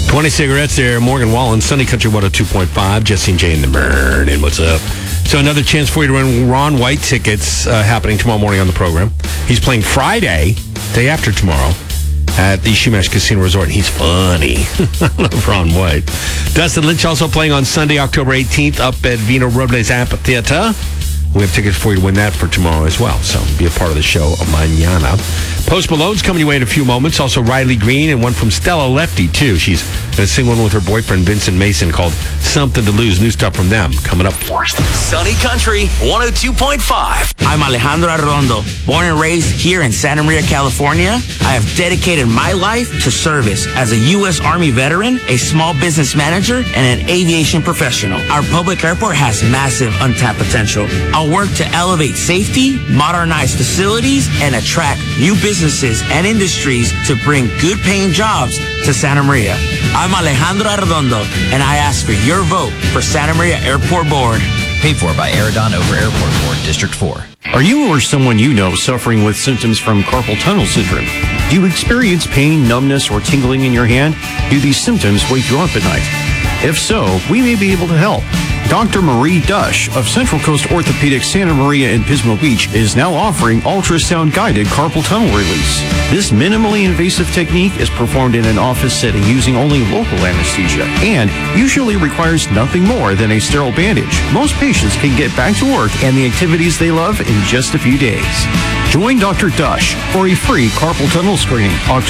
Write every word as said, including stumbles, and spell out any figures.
twenty cigarettes there. Morgan Wallen, Sunny Country one oh two point five. Jesse and Jay in the Morning. What's up? So another chance for you to win Ron White tickets uh, happening tomorrow morning on the program. He's playing Friday, day after tomorrow, at the Shumash Casino Resort. He's funny. I love Ron White. Dustin Lynch also playing on Sunday, October eighteenth, up at Vino Robles Amphitheater. We have tickets for you to win that for tomorrow as well. So be a part of the show mañana. Post Malone's coming your way in a few moments. Also Riley Green and one from Stella Lefty, too. She's going to sing one with her boyfriend, Vincent Mason, called Something to Lose. New stuff from them coming up. Sunny Country one oh two point five. I'm Alejandro Arredondo. Born and raised here in Santa Maria, California, I have dedicated my life to service as a U S Army veteran, a small business manager, and an aviation professional. Our public airport has massive untapped potential. I'll work to elevate safety, modernize facilities, and attract new businesses and industries to bring good-paying jobs to Santa Maria. I'm Alejandro Arredondo, and I ask for your vote for Santa Maria Airport Board. Paid for by Aerodon over Airport Board, District four. Are you or someone you know suffering with symptoms from carpal tunnel syndrome? Do you experience pain, numbness, or tingling in your hand? Do these symptoms wake you up at night? If so, we may be able to help. Doctor Marie Dush of Central Coast Orthopedics Santa Maria and Pismo Beach is now offering ultrasound-guided carpal tunnel release. This minimally invasive technique is performed in an office setting using only local anesthesia and usually requires nothing more than a sterile bandage. Most patients can get back to work and the activities they love in just a few days. Join Doctor Dush for a free carpal tunnel screening